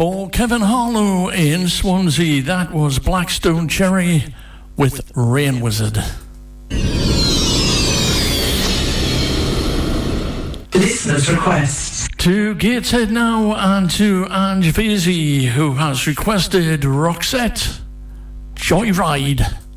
For Kevin Harlow in Swansea, that was Blackstone Cherry with Rain Wizard. Listener's request. To Gateshead now, and to Ange Vasey, who has requested Roxette, Joyride.